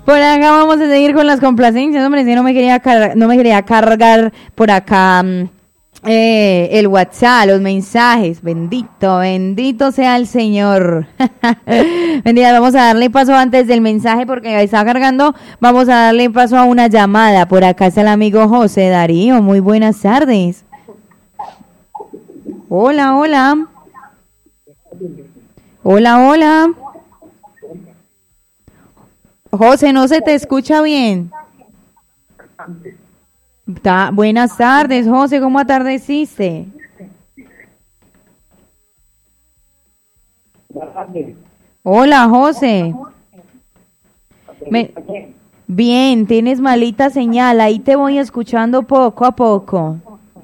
Por acá vamos a seguir con las complacencias, hombre, si no me quería cargar por acá el WhatsApp, los mensajes. Bendito sea el Señor. Bendita, vamos a darle paso antes del mensaje porque está cargando. Vamos a darle paso a una llamada. Por acá está el amigo José Darío. Muy buenas tardes. Hola. Hola. José, no se te escucha bien. Buenas tardes, José, ¿cómo atardeciste? Hola, José. Bien, tienes malita señal, ahí te voy escuchando poco a poco.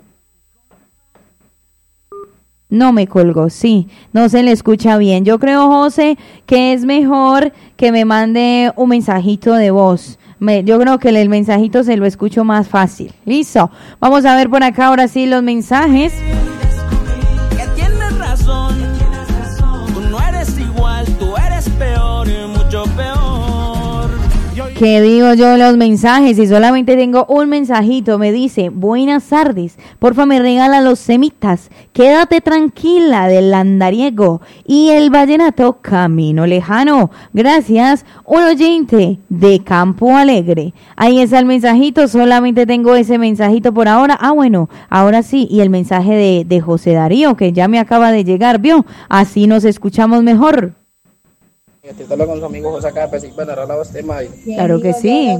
No me colgó, sí, no se le escucha bien. Yo creo, José, que es mejor que me mande un mensajito de voz. Yo creo que el mensajito se lo escucho más fácil. Listo, vamos a ver por acá ahora sí los mensajes. Que tienes razón, tú no eres igual, tú eres peor y mucho peor. ¿Qué digo yo los mensajes? Y solamente tengo un mensajito, me dice, buenas tardes, porfa me regala los semitas, quédate tranquila del andariego y el vallenato Camino Lejano, gracias, un oyente de Campo Alegre. Ahí está el mensajito, solamente tengo ese mensajito por ahora. Bueno, ahora sí, y el mensaje de José Darío, que ya me acaba de llegar, ¿vio? Así nos escuchamos mejor. Con su amigo José acá, pues, Claro que sí.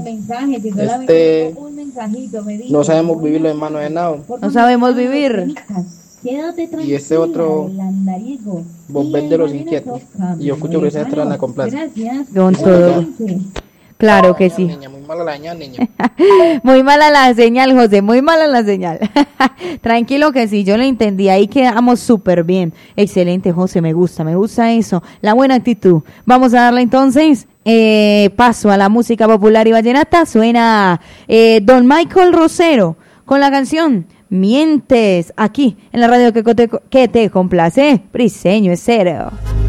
No sabemos vivir los hermanos de nada. No sabemos vivir. Y este otro, Bombel de los Inquietos. Y yo escucho que se entra en la complacencia. Don todo. Claro que sí. Niña, muy mala la señal, niña. Muy mala la señal, José, muy mala la señal. Tranquilo que sí, yo lo entendí, ahí quedamos súper bien. Excelente, José, me gusta eso, la buena actitud. Vamos a darle entonces paso a la música popular y vallenata. Suena Don Michael Rosero con la canción Mientes, aquí en la radio que te complace, Briseño Estéreo.